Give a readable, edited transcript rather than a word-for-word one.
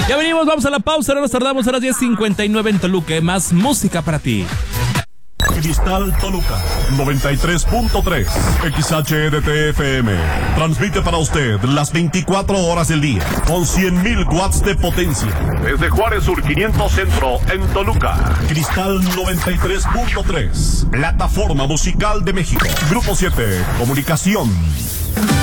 Ya venimos, vamos a la pausa, no nos tardamos a las 10:59 en Toluca. Más música para ti. Cristal Toluca 93.3 XHDTFM transmite para usted las 24 horas del día con 100,000 watts de potencia desde Juárez Sur 500 Centro en Toluca. Cristal 93.3, plataforma musical de México. Grupo 7 Comunicación.